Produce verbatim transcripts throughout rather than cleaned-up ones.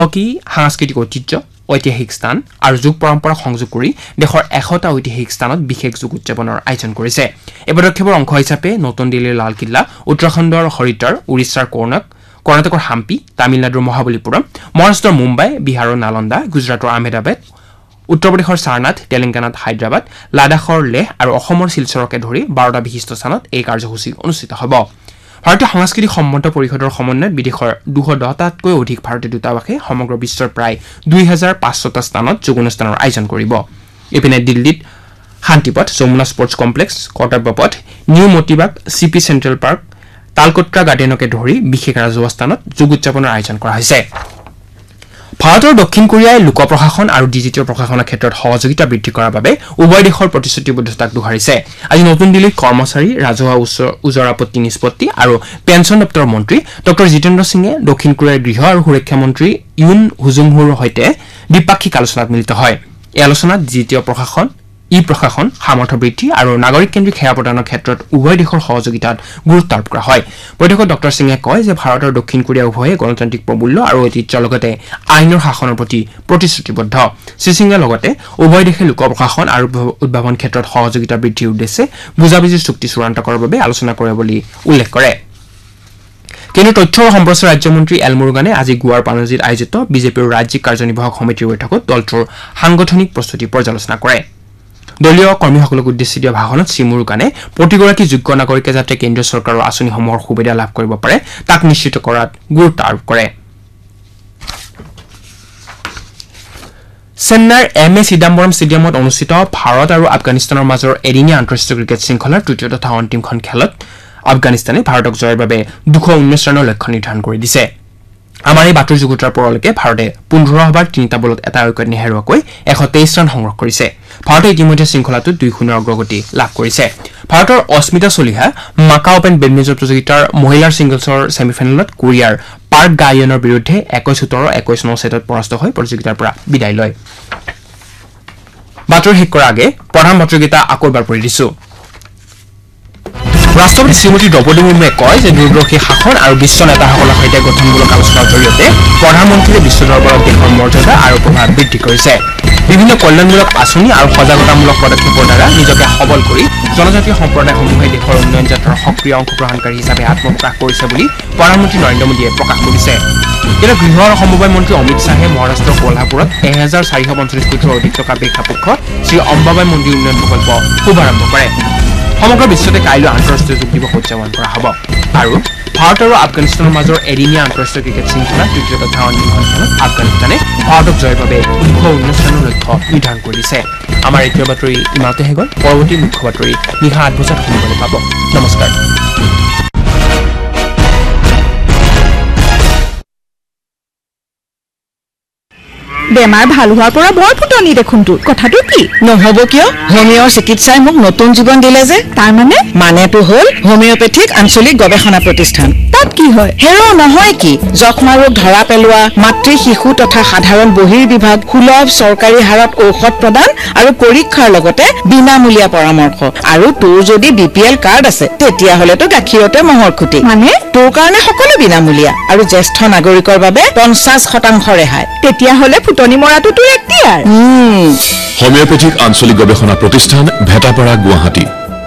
কি সাংস্কৃতিক ঐতিহ্য ঐতিহাসিক স্থান আৰু যুগ পৰম্পৰা সংযোগ কৰি দেশৰ এশটা ঐতিহাসিক স্থানত বিশেষ যুগ উদযাপনৰ আয়োজন কৰিছে এই পদক্ষেপৰ অংশ হিচাপে নতুন দিল্লীৰ লালকিল্লা উত্তৰাখণ্ডৰ হৰিদ্বাৰ উৰিষ্যাৰ কৰ্ণাক কৰ্ণাটকৰ হাম্পি তামিলনাডুৰ মহাবলীপুৰম মহাৰাষ্ট্ৰৰ মুম্বাই বিহাৰৰ নালন্দা গুজৰাটৰ আহমেদাবাদ উত্তৰ প্ৰদেশৰ সাৰনাথ তেলেংগানাত হায়দৰাবাদ লাডাখৰ লেহ আৰু অসমৰ শিলচৰকে ধৰি বাৰটা বিশিষ্ট স্থানত এই কাৰ্যসূচী অনুষ্ঠিত হ'ব ভাৰতীয় সাংস্কৃতিক সম্বন্ধ পৰিষদৰ সমন্বয়ত বিদেশৰ দুশ দহটাতকৈ অধিক ভাৰতীয় দূতাবাসে সমগ্ৰ বিশ্বৰ প্ৰায় দুই হাজাৰ পাঁচশটা স্থানত যোগ অনুষ্ঠানৰ আয়োজন কৰিব ইপিনে দিল্লীত শান্তিপথ Yamuna sports complex কৰ্তব্যপথ new Moti Bagh চিপি চেণ্ট্ৰেল পাৰ্ক তালকোট্ৰা গাৰ্ডেনকে ধৰি বিশেষ ৰাজহুৱা স্থানত যোগ উদযাপনৰ আয়োজন কৰা হৈছে ভাৰতৰ দক্ষিণ কোৰিয়াই লোক প্ৰশাসন আৰু ডিজিটেল প্ৰশাসনৰ ক্ষেত্ৰত সহযোগিতা বৃদ্ধি কৰাৰ বাবে উভয় দেশৰ প্ৰতিশ্ৰুতিবদ্ধতাক দোহাৰিছে আজি নতুন দিল্লীত কৰ্মচাৰী ৰাজহুৱা উজৰ আপত্তি নিষ্পত্তি আৰু পেঞ্চন দপ্তৰৰ মন্ত্ৰী ডক্টৰ জিতেন্দ্ৰ সিঙে দক্ষিণ কোৰিয়াৰ গৃহ আৰু সুৰক্ষা মন্ত্ৰী ইউন হুজুংহুৰ সৈতে দ্বিপাক্ষিক আলোচনাত মিলিত হয় এই আলোচনাত ডিজিটেল প্ৰশাসন ই প্ৰশাসন সামৰ্থ্য বৃদ্ধি আৰু নাগৰিক কেন্দ্ৰিক সেৱা প্ৰদানৰ ক্ষেত্ৰত উভয় দেশৰ সহযোগিতাত গুৰুত্ব আৰোপ কৰা হয় বৈঠকত ডক্টৰ সিঙে কয় যে ভাৰত আৰু দক্ষিণ কোৰিয়া উভয়ে গণতান্ত্ৰিক প্ৰমূল্য আৰু ঐতিহ্যৰ লগতে আইনৰ শাসনৰ প্ৰতি প্ৰতিশ্ৰুতিবদ্ধ শ্ৰীসিঙে লগতে উভয় দেশে লোক প্ৰশাসন আৰু উদ্ভাৱন ক্ষেত্ৰত সহযোগিতা বৃদ্ধিৰ উদ্দেশ্যে বুজাবুজি চুক্তি চূড়ান্ত কৰাৰ বাবে আলোচনা কৰে বুলি উল্লেখ কৰে কেন্দ্ৰীয় তথ্য আৰু সম্প্ৰচাৰ ৰাজ্যমন্ত্ৰী এল মুৰুগানে আজি গোৱাৰ পানাজীত আয়োজিত বিজেপিৰ ৰাজ্যিক কাৰ্যনিৰ্বাহক সমিতিৰ বৈঠকত দলটোৰ সাংগঠনিক প্ৰস্তুতি পৰ্যালোচনা কৰে দলীয় কৰ্মীসকলক উদ্দেশ্যি দিয়া ভাষণত শ্ৰীমুৰুগানে প্ৰতিগৰাকী যোগ্য নাগৰিকে যাতে কেন্দ্ৰীয় চৰকাৰৰ আঁচনিসমূহৰ সুবিধা লাভ কৰিব পাৰে তাক নিশ্চিত কৰাত গুৰুত্ব আৰোপ কৰে চেন্নাইৰ এম এ চিদাম্বৰম ষ্টেডিয়ামত অনুষ্ঠিত ভাৰত আৰু আফগানিস্তানৰ মাজৰ এদিনীয়া আন্তঃৰাষ্ট্ৰীয় ক্ৰিকেট শৃংখলাৰ তৃতীয় তথা অন্তিমখন খেলত আফগানিস্তানে ভাৰতক জয়ৰ বাবে দুশ ঊনৈশ ৰানৰ লক্ষ্য নিৰ্ধাৰণ কৰি দিছে আমাৰ এই বাতৰি যুগুতাৰ পৰলৈকে ভাৰতে পোন্ধৰ অভাৰ তিনিটা বলত এটা উইকেট নেহেৰুৱাকৈ এশ তেইছ ৰান সংগ্ৰহ কৰিছে ভাৰতে ইতিমধ্যে শৃংখলাটোত দুই শূন্যৰ অগ্ৰগতি লাভ কৰিছে ভাৰতৰ অস্মিতা চলিহা মাকা অপেন বেডমিণ্টন প্ৰতিযোগিতাৰ মহিলাৰ ছিংগলছৰ ছেমিফাইনেলত কোৰিয়াৰ পাৰ্ক গায়নৰ বিৰুদ্ধে একৈশ সোতৰ একৈশ ন ছেটত পৰাস্ত হৈ প্ৰতিযোগিতাৰ পৰা বিদায় লয় বাতৰি শেষ কৰাৰ আগে প্ৰধান বাতৰিকেইটা আকৌ এবাৰ পঢ়ি দিছো ৰাষ্ট্ৰপতি শ্ৰীমতী দ্ৰৌপদী মুৰ্মুৱে কয় যে দূৰদৰ্শী শাসন আৰু বিশ্ব নেতাসকলৰ সৈতে গঠনমূলক আলোচনাৰ জৰিয়তে প্ৰধানমন্ত্ৰীয়ে বিশ্ব দৰবাৰত দেশৰ মৰ্যাদা আৰু প্ৰভাৱ বৃদ্ধি কৰিছে বিভিন্ন কল্যাণমূলক আঁচনি আৰু সজাগতামূলক পদক্ষেপৰ দ্বাৰা নিজকে সবল কৰি জনজাতীয় সম্প্ৰদায়সমূহে দেশৰ উন্নয়ন যাত্ৰাৰ সক্ৰিয় অংশগ্ৰহণকাৰী হিচাপে আত্মপ্ৰকাশ কৰিছে বুলি প্ৰধানমন্ত্ৰী নৰেন্দ্ৰ মোদীয়ে প্ৰকাশ কৰিছে কিন্তু গৃহ আৰু সমবায় মন্ত্ৰী অমিত শ্বাহে মহাৰাষ্ট্ৰৰ কোলহাপুৰত এহেজাৰ চাৰিশ পঞ্চল্লিছ কোটিৰ অধিক টকা প্ৰেক্ষাপটত শ্ৰী অম্বাবাই মন্দিৰ উন্নয়ন প্ৰকল্প শুভাৰম্ভ কৰে সমগ্ৰ বিশ্বতে কাইলৈ আন্তঃৰাষ্ট্ৰীয় যোগ দিৱস উদযাপন কৰা হ'ব আৰু ভাৰত আৰু আফগানিস্তানৰ মাজৰ এদিনীয়া আন্তঃৰাষ্ট্ৰীয় ক্ৰিকেট শৃংখলাৰ তৃতীয় তথা অন্তিমখন খেলত আফগানিস্তানে ভাৰতক জয়ৰ বাবে দুশ ঊনৈছ ৰানৰ লক্ষ্য নিৰ্ধাৰণ কৰি দিছে আমাৰ এতিয়া বাতৰি ইমানতে হে গ'ল পৰৱৰ্তী মুখ্য বাতৰি নিশা আঠ বজাত শুনিবলৈ পাব নমস্কাৰ বেমাৰ ভাল হোৱাৰ পৰা বৰ ফুটনি দেখোন তোৰ কথাটো কি নহব কিয় হোমিঅৰ চিকিৎসাই মোক নতুন জীৱন দিলে যে তাৰ মানে মানেটো হ'ল হোমিঅপেথিক আঞ্চলিক গৱেষণা প্ৰতিষ্ঠান তাত কি হয় হেৰো নহয় কি যক্ষ্মা ৰোগ ধৰা পেলোৱা মাতৃ শিশু তথা সাধাৰণ বহিৰ্বিভাগ সুলভ চৰকাৰী হাৰত ঔষধ প্ৰদান আৰু পৰীক্ষাৰ লগতে বিনামূলীয়া পৰামৰ্শ আৰু তোৰ যদি বি পি এল কাৰ্ড আছে তেতিয়াহ'লেতো গাখীৰতে মহৰ খুঁটি মানে তোৰ কাৰণে সকলো বিনামূলীয়া আৰু জ্যেষ্ঠ নাগৰিকৰ বাবে পঞ্চাছ শতাংশ ৰেহাই তেতিয়াহ'লে ফুটনি মৰাটো তোৰ এক্টিয়াৰ হোমিঅপেথিক আঞ্চলিক গৱেষণা প্ৰতিষ্ঠান ভেটাপাৰা গুৱাহাটী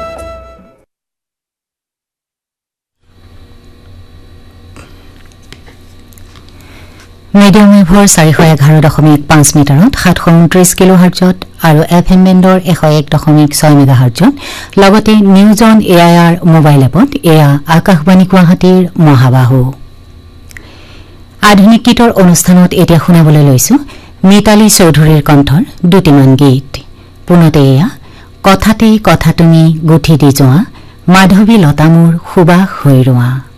মিডিয়াম ৱেভৰ চাৰিশ এঘাৰ দশমিক পাঁচ মিটাৰত সাতশ ঊনত্ৰিশ কিলো হাৰ্জত আৰু এফ এম বেণ্ডৰ এশ এক দশমিক ছয় মেগা হাৰ্জত লগতে news on A I R mobile এপত এয়া আকাশবাণী গুৱাহাটীৰ মহাবাহু আধুনিক গীতৰ অনুষ্ঠানত এতিয়া শুনাবলৈ লৈছো মিতালী চৌধুৰীৰ কণ্ঠৰ দুটিমান গীত পুনতে এয়া কথাতে কথা তুমি গুঠি দি যোৱা মাধৱী লতা মোৰ সুবাস হৈ ৰোৱা